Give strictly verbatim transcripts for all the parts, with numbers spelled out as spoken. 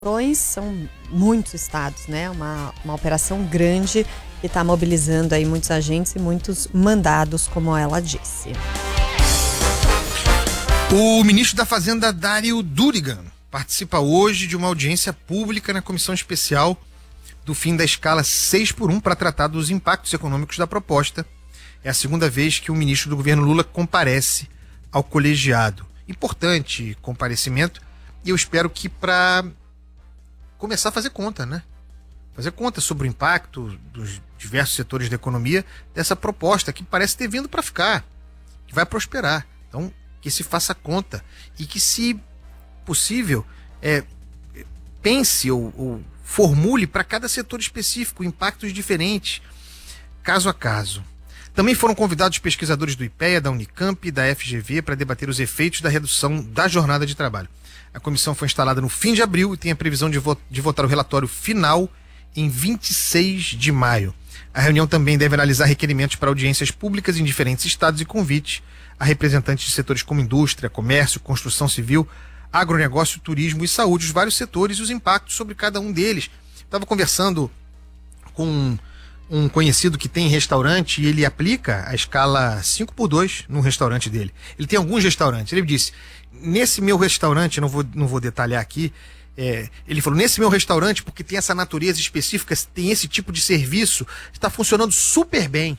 São muitos estados, né? Uma, uma operação grande que está mobilizando aí muitos agentes e muitos mandados, como ela disse. O ministro da Fazenda, Dário Durigan, participa hoje de uma audiência pública na comissão especial do fim da escala seis por um para tratar dos impactos econômicos da proposta. É a segunda vez que o ministro do governo Lula comparece ao colegiado. Importante comparecimento, e eu espero que para começar a fazer conta, né? Fazer conta sobre o impacto dos diversos setores da economia dessa proposta que parece ter vindo para ficar, que vai prosperar. Então, que se faça conta e que, se possível, é, pense ou, ou formule para cada setor específico impactos diferentes, caso a caso. Também foram convidados pesquisadores do IPEA, da Unicamp e da F G V para debater os efeitos da redução da jornada de trabalho. A comissão foi instalada no fim de abril e tem a previsão de, vo- de votar o relatório final em vinte e seis de maio. A reunião também deve analisar requerimentos para audiências públicas em diferentes estados e convites a representantes de setores como indústria, comércio, construção civil, agronegócio, turismo e saúde, os vários setores e os impactos sobre cada um deles. Estava conversando com um conhecido que tem restaurante e ele aplica a escala cinco por dois no restaurante dele. Ele tem alguns restaurantes. Ele disse, nesse meu restaurante, não vou, não vou detalhar aqui, é, ele falou, nesse meu restaurante, porque tem essa natureza específica, tem esse tipo de serviço, está funcionando super bem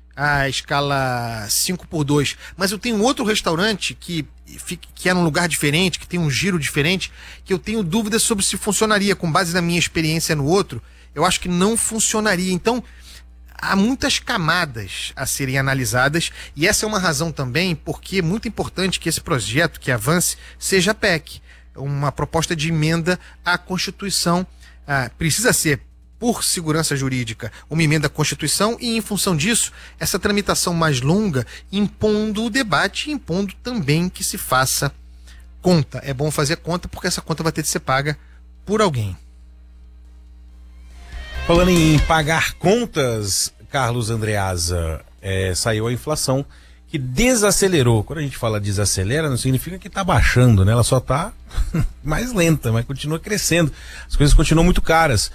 a escala cinco por dois. Mas eu tenho outro restaurante que, que é num lugar diferente, que tem um giro diferente, que eu tenho dúvidas sobre se funcionaria. Com base na minha experiência no outro, eu acho que não funcionaria. Então, há muitas camadas a serem analisadas, e essa é uma razão também porque é muito importante que esse projeto que avance seja P E C, uma proposta de emenda à Constituição. Ah, precisa ser, por segurança jurídica, uma emenda à Constituição, e em função disso, essa tramitação mais longa, impondo o debate e impondo também que se faça conta. É bom fazer conta porque essa conta vai ter de ser paga por alguém. Falando em pagar contas, Carlos Andreasa, é, saiu a inflação que desacelerou. Quando a gente fala desacelera, não significa que está baixando, né? Ela só está mais lenta, mas continua crescendo. As coisas continuam muito caras.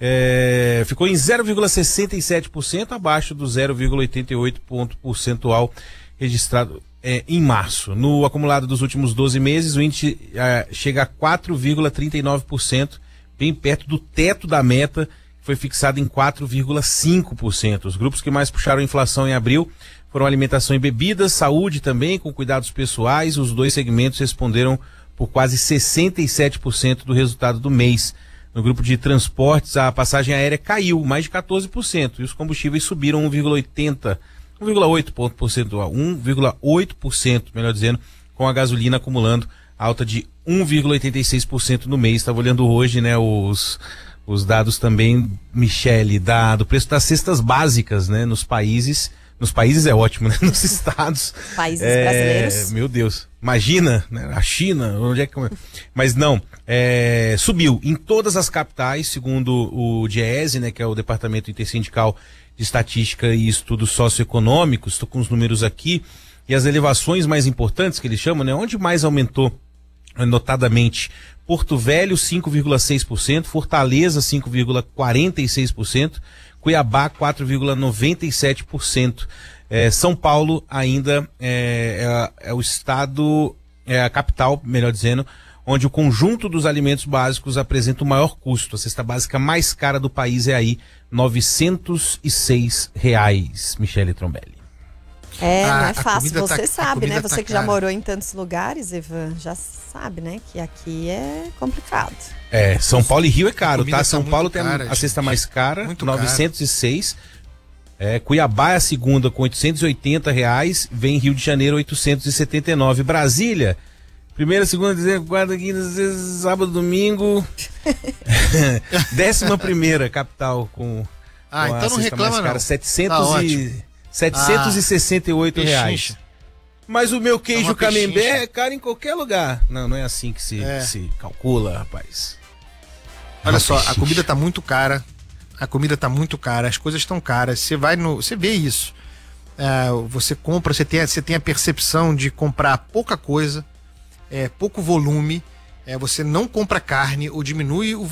É, ficou em zero vírgula sessenta e sete por cento, abaixo do zero vírgula oitenta e oito ponto percentual registrado é, em março. No acumulado dos últimos doze meses, o índice é, chega a quatro vírgula trinta e nove por cento, bem perto do teto da meta, foi fixado em quatro vírgula cinco por cento. Os grupos que mais puxaram a inflação em abril foram alimentação e bebidas, saúde também, com cuidados pessoais. Os dois segmentos responderam por quase sessenta e sete por cento do resultado do mês. No grupo de transportes, a passagem aérea caiu mais de quatorze por cento e os combustíveis subiram um vírgula oitenta, um vírgula oito ponto percentual, um vírgula oito por cento, melhor dizendo, com a gasolina acumulando alta de um vírgula oitenta e seis por cento no mês. Estava olhando hoje, né, os Os dados também, Michele, da, do preço das cestas básicas, né, nos países, nos países é ótimo, né, nos estados. Países é, brasileiros. Meu Deus, imagina, né, a China, onde é que... Mas não, é, subiu em todas as capitais, segundo o DIEESE, né, que é o Departamento Intersindical de Estatística e Estudos Socioeconômicos. Estou com os números aqui, e as elevações mais importantes que eles chamam, né, onde mais aumentou, notadamente, Porto Velho cinco vírgula seis por cento, Fortaleza cinco vírgula quarenta e seis por cento, Cuiabá quatro vírgula noventa e sete por cento. É, São Paulo ainda é, é, é o estado, é a capital, melhor dizendo, onde o conjunto dos alimentos básicos apresenta o maior custo. A cesta básica mais cara do país é aí novecentos e seis reais, Michele Trombelli. É, A- não é a fácil, comida você tá- a sabe, comida né? tá Você que já cara. morou em tantos lugares, Ivan, já sabe, né? Que aqui é complicado. É, São Paulo e Rio é caro, comida tá? tá São muito Paulo tem a- cara, a gente. cesta mais cara, Muito novecentos e seis. É, Cuiabá é a segunda com oitocentos e oitenta reais, vem Rio de Janeiro oitocentos e setenta e nove. Brasília, primeira, segunda, terceira, quarta, quinta, sexta, sábado, domingo. Décima primeira capital com, Ah, com a então não cesta reclama mais cara, não. setecentos Tá e, ótimo. setecentos e sessenta e oito reais. Pechincha. Mas o meu queijo uma camembert pechincha. é caro em qualquer lugar. Não, não é assim que se, É. que se calcula, rapaz. Olha Uma só, a pechincha. comida tá muito cara. A comida tá muito cara, as coisas estão caras. Você vai no. Você vê isso. É, você compra, você tem, você tem a percepção de comprar pouca coisa, é, pouco volume, é, você não compra carne ou diminui o